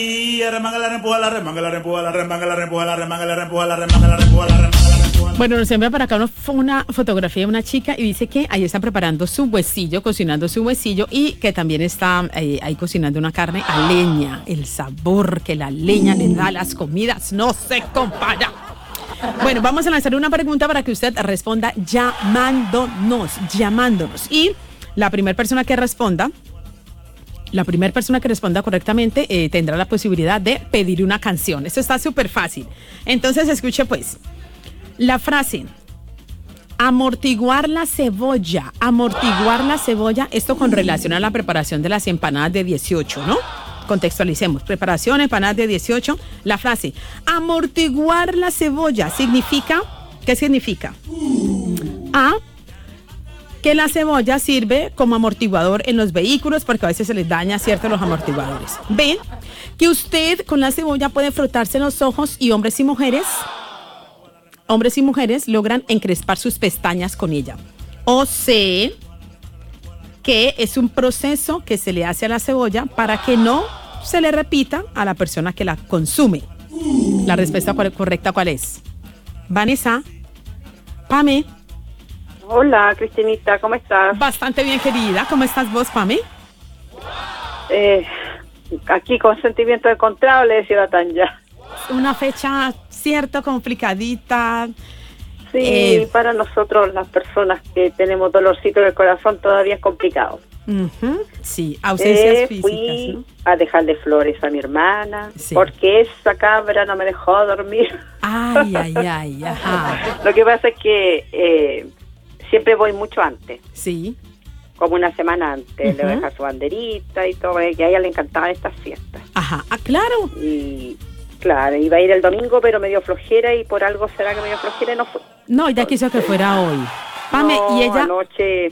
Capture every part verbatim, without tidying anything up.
Bueno, nos envía para acá una, una fotografía de una chica y dice que ahí está preparando su huesillo, cocinando su huesillo y que también está eh, ahí cocinando una carne a leña. El sabor que la leña le da a las comidas no se compara. Bueno, vamos a lanzar una pregunta para que usted responda llamándonos, llamándonos. Y la primera persona que responda, la primera persona que responda correctamente eh, tendrá la posibilidad de pedir una canción. Esto está súper fácil. Entonces, escuche pues. La frase, amortiguar la cebolla, amortiguar la cebolla, esto con relación a la preparación de las empanadas de dieciocho, ¿no? Contextualicemos, preparación, empanadas de dieciocho, la frase, amortiguar la cebolla, significa, ¿qué significa? A, que la cebolla sirve como amortiguador en los vehículos porque a veces se les daña, ¿cierto?, los amortiguadores. B, que usted con la cebolla puede frotarse los ojos y hombres y mujeres... hombres y mujeres logran encrespar sus pestañas con ella. O C, que es un proceso que se le hace a la cebolla para que no se le repita a la persona que la consume. La respuesta correcta, ¿cuál es? Vanessa, Pame. Hola, Cristinita, ¿cómo estás? Bastante bien, querida. ¿Cómo estás vos, Pame? Eh, aquí con sentimiento encontrado le decía a Tanya. Una fecha, cierto, complicadita. Sí, eh, para nosotros las personas que tenemos dolorcito en el corazón todavía es complicado. Uh-huh, sí, ausencias eh, físicas, fui ¿no? a dejarle flores a mi hermana, sí. Porque esa cabra no me dejó dormir. Ay, ay, ay, ajá. Lo que pasa es que eh, siempre voy mucho antes. Sí. Como una semana antes, Uh-huh. le voy a dejar su banderita y todo, que a ella le encantaban estas fiestas. Ajá, ah, claro. Y... claro, iba a ir el domingo, pero me dio flojera y por algo será que me dio flojera y no fue. No, ella quiso que fuera hoy. Pame, no, y ella... anoche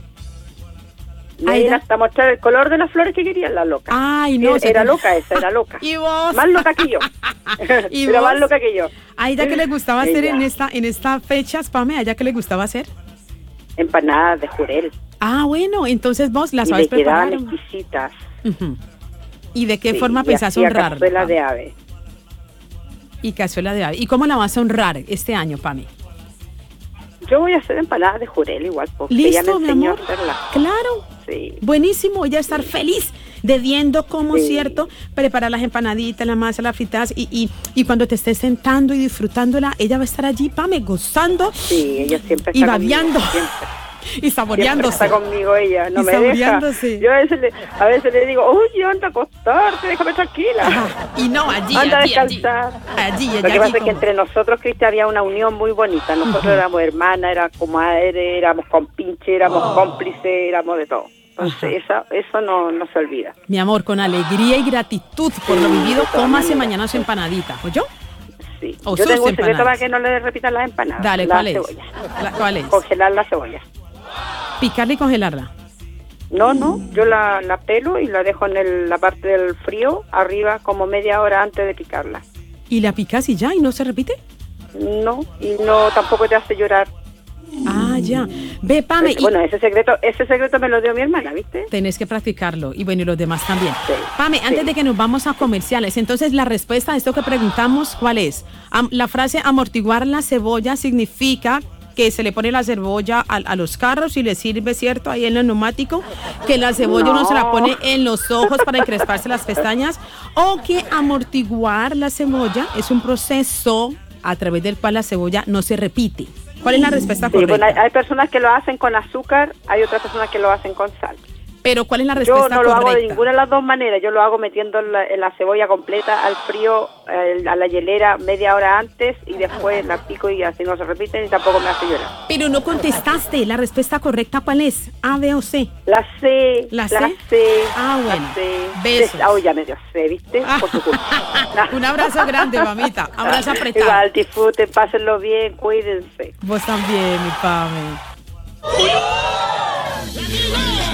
me Ay, vino da- hasta mostrar el color de las flores que quería la loca. Ay, no. Era, se era te- loca esa, era loca. ¿Y vos? Más loca que yo. ¿Y Era vos? más loca que yo. ¿A ella qué le gustaba hacer Ella. en esta en esta fechas, Pame? ¿A ella qué le gustaba hacer? Empanadas de jurel. Ah, bueno, entonces vos las Y sabes le quedaban preparar. exquisitas. Uh-huh. ¿Y de qué Sí, forma y pensás hacía honrarla? cazuela Pame? de ave. Y cazuela de ave. ¿Y cómo la vas a honrar este año, Pame? Yo voy a hacer empanadas de jurel igual, porque ¿Listo, ella me mi enseñó amor? a hacerlas. Claro. Sí. Buenísimo, ella estar feliz de viendo cómo, Sí. ¿cierto? Preparar las empanaditas, la masa, las fritas y, y, y cuando te estés sentando y disfrutándola, ella va a estar allí, Pame, gozando Sí, ella siempre y está babeando conmigo, siempre. y Siempre saboreándose. está conmigo ella, no Y me deja. saboreándose. Yo a veces, le, a veces le digo, uy, anda a acostarte, déjame tranquila. Ajá. Y no, allí, Anda a allí, allí. descansar. Allí, allí, Lo que allí pasa es que como- entre nosotros, Cristian, había una unión muy bonita. Nosotros Ujú. éramos hermanas, éramos comadres, éramos compinches, éramos cómplices, éramos de todo. Entonces, esa, eso no, no se olvida. Mi amor, con alegría y gratitud por lo Sí, vivido, de todas cómase maneras. mañana su empanadita, ¿oyó? Sí. O Yo sus tengo un secreto empanadas. para que no le repitan las empanadas. Dale, la ¿cuál es? cebolla. La- ¿Cuál es? Congelar la cebolla. Picarla y congelarla. No, no, yo la, la pelo y la dejo en el- la parte del frío, arriba como media hora antes de picarla. ¿Y la picas y ya? ¿Y no se repite? No, y no tampoco te hace llorar. Ah, ya. Ve, Pame, Ese- y bueno, ese secreto, ese secreto me lo dio mi hermana, ¿viste? tenés que practicarlo. Y bueno, y los demás también. Sí, Pame, antes sí. de que nos vamos a comerciales, entonces la respuesta a esto que preguntamos, ¿cuál es? Am- la frase amortiguar la cebolla significa que se le pone la cebolla a, a los carros y le sirve, ¿cierto? Ahí en el neumático, que la cebolla uno se la No. pone en los ojos para encresparse las pestañas, o que amortiguar la cebolla es un proceso a través del cual la cebolla no se repite. ¿Cuál es la respuesta Sí, correcta? bueno, hay, hay personas que lo hacen con azúcar, hay otras personas que lo hacen con sal. Pero ¿cuál es la Yo respuesta no lo correcta? hago de ninguna de las dos maneras, yo lo hago metiendo la, la cebolla completa al frío, eh, a la hielera media hora antes y después la pico y así no se repiten y tampoco me hace llorar. Pero no contestaste. ¿La respuesta correcta cuál es? ¿A, B o C? La C, ¿La la C? C, Ah, la bueno. C. Besos. Ah, oh, ya me dio C, ¿viste? Por tu culpa. Un abrazo grande, mamita. Abrazo apretado. Igual, disfruten, pásenlo bien, cuídense. Vos también, mi Pame.